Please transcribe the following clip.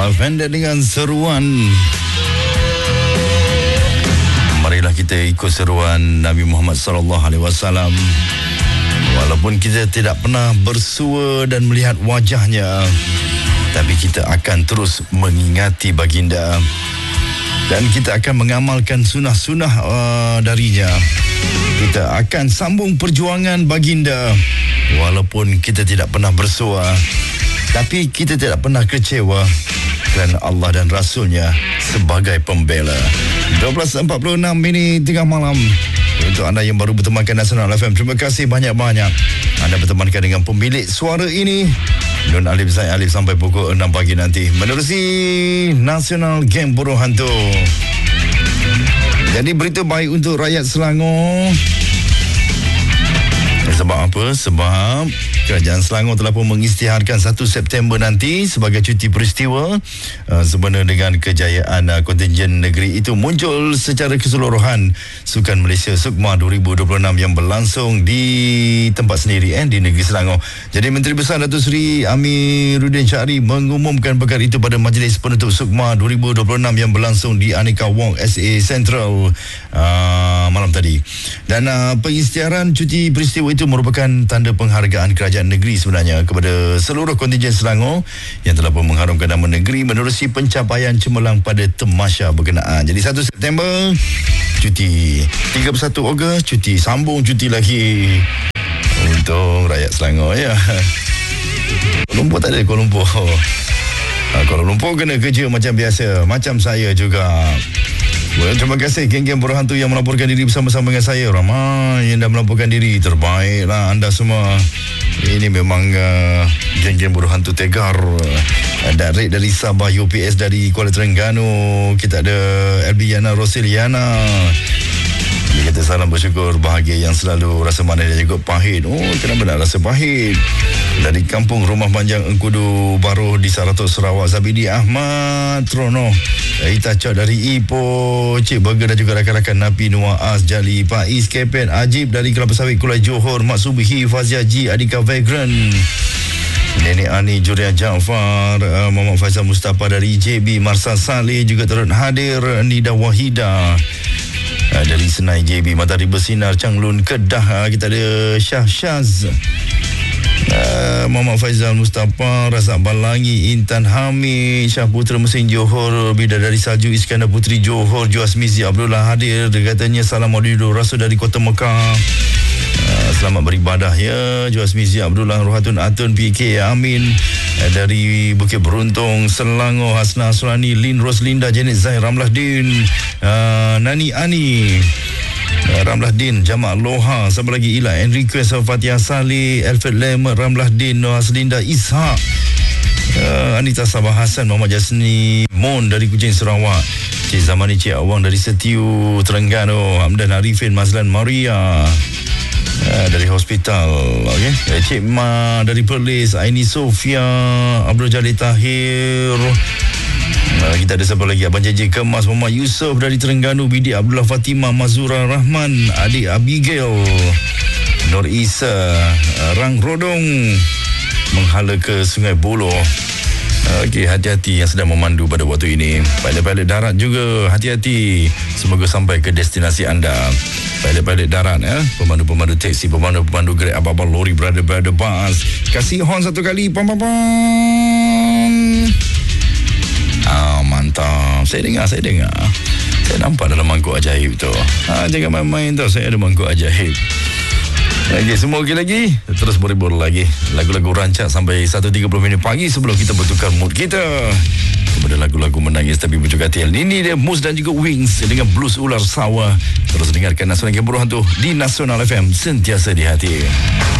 Lavender dengan seruan. Marilah kita ikut seruan Nabi Muhammad SAW. Walaupun kita tidak pernah bersua dan melihat wajahnya, tapi kita akan terus mengingati baginda. Dan kita akan mengamalkan sunnah-sunnah darinya. Kita akan sambung perjuangan baginda. Walaupun kita tidak pernah bersua, tapi kita tidak pernah kecewa kerana Allah dan Rasulnya sebagai pembela. 12.46 tengah malam. Untuk anda yang baru bertemankan Nasional FM, terima kasih banyak-banyak. Anda bertemankan dengan pemilik suara ini, Nun Alif Zaid Alif, sampai pukul 6 pagi nanti menerusi Nasional Game Buruh Hantu. Jadi berita baik untuk rakyat Selangor. Sebab apa? Sebab Kerajaan Selangor telah pun mengisytiharkan 1 September nanti sebagai cuti peristiwa. Sebenarnya dengan kejayaan kontingen negeri itu muncul secara keseluruhan Sukan Malaysia SUKMA 2026 yang berlangsung di tempat sendiri di negeri Selangor. Jadi Menteri Besar Datuk Seri Amiruddin Syahri mengumumkan perkara itu pada majlis penutup SUKMA 2026 yang berlangsung di Aneka Walk SA Central malam tadi. Dan pengisytiharan cuti peristiwa itu merupakan tanda penghargaan kerajaan negeri sebenarnya kepada seluruh kontingen Selangor yang telah pun mengharumkan nama negeri menerusi pencapaian cemerlang pada temasya berkenaan. Jadi 1 September cuti, 31 Ogos cuti, sambung cuti lagi untuk rakyat Selangor ya. Kuala Lumpur tak ada Kuala Lumpur. Kuala Lumpur kena kerja macam biasa, macam saya juga. Terima kasih geng-geng Buruh Hantu yang melaporkan diri bersama-sama dengan saya. Ramai yang dah melaporkan diri. Terbaiklah anda semua. Ini memang geng-geng Buruh Hantu tegar. Direct dari Sabah, UPS dari Kuala Terengganu. Kita ada Elbiana Rosiliana. Dia kata salam bersyukur, bahagia yang selalu, rasa manis dan juga pahit. Oh, kenapa nak rasa pahit? Dari kampung Rumah Panjang Engkudu Baru di Saratok, Sarawak, Zabidi Ahmad Trono. Ita Cok dari Ipoh, Cik Burger dan juga rakan-rakan Napi Noah As Jali, Pak Is Kepen Ajib dari Kelapa Sawit Kulai Johor, Mak Subihi Fazia Ji, Adika Vagrant, Nenek Ani Juria Jaafar, Muhammad Faizal Mustafa dari JB, Marsa Saleh juga turut hadir, Nida Wahida dari Senai JB, Matahari Bersinar Changlun Kedah. Kita ada Syah Syaz, Muhammad Faizal Mustafa, Razak Balangi, Intan Hamid, Syah Putra Mesin Johor, Bidadari Salju Iskandar Putri Johor, Juas Mizi Abdullah hadir. Dia katanya salam audio Rasul dari Kota Mekah. Selamat beribadah ya Juas Mizi Abdullah, Rohatun Atun PK Amin dari Bukit Beruntung Selangor, Hasna Surani, Lin Roslinda, Janet Zahir, Ramlah Din, Nani Ani, Ramlah Din, Jamak Loha, siapa lagi, Ila Enrique, Fatihah Saleh, Alfred Lem, Ramlah Din, Haslinda Ishak, Anita Sabah Hasan, Muhammad Jasni Mon dari Kuching Sarawak, Cik Zamani Cik Awang dari Setiu Terengganu, Hamdan Arifin Mazlan Maria dari hospital, okay. Cik Ma dari Perlis, Aini Sofia, Abdul Jalil Tahir. Kita ada siapa lagi, Abang JJ Kemas, Muhammad Yusof dari Terengganu, Bidik Abdullah Fatimah, Mazura Rahman, adik Abigail, Nur Isa, Rang Rodong menghala ke Sungai Buloh. Okey, hati-hati yang sedang memandu pada waktu ini. Pilot-pilot darat juga hati-hati, semoga sampai ke destinasi anda. Pilot-pilot darat, pemandu-pemandu teksi, pemandu-pemandu Grab, abang-abang lori, brother-brother bus, kasih horn satu kali, pam pam pam. Mantap. Saya dengar. Saya nampak dalam mangkuk ajaib tu. Jangan main-main tau, saya ada mangkuk ajaib. Okey, semua okey lagi? Terus beribur lagi. Lagu-lagu rancak sampai 1.30 pagi sebelum kita bertukar mood kita kepada lagu-lagu menangis tapi berjuk hati. Ini dia Mus dan juga Wings dengan Blues Ular Sawah. Terus dengarkan Nasional Game Buruh Hantu di Nasional FM, sentiasa di hati.